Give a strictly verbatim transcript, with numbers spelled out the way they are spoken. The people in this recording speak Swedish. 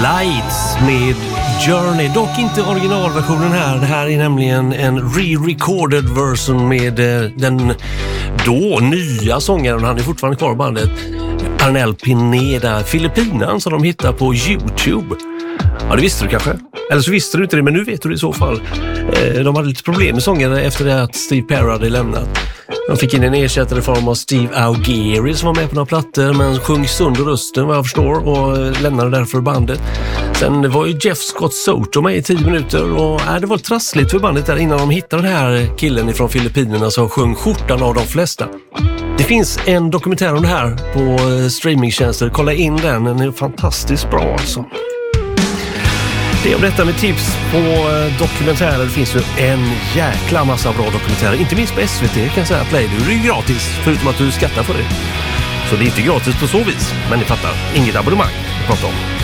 Lights med Journey, dock inte originalversionen här. Det här är nämligen en re-recorded version med den då nya sångaren, han är fortfarande kvar i bandet, Arnel Pineda, Filippinan, som de hittar på YouTube. Ja, det visste du kanske. Eller så visste du inte det, men nu vet du det i så fall. De hade lite problem med sångaren efter det att Steve Perry hade lämnat. De fick in en ersättare i form av Steve Augeri som var med på några plattor, men sjung sönder rösten vad jag förstår och lämnade därför bandet. Sen var ju Jeff Scott Soto med i tio minuter och äh, det var trassligt för bandet där innan de hittade den här killen ifrån Filippinerna som sjöng skjortan av de flesta. Det finns en dokumentär om det här på streamingtjänster. Kolla in den, den är fantastiskt bra alltså. Det om detta med tips på dokumentärer. Det finns ju en jäkla massa bra dokumentärer. Inte minst på S V T kan jag säga. Play, det är ju gratis förutom att du skattar för det. Så det är inte gratis på så vis. Men ni fattar, inget abonnemang att prata om.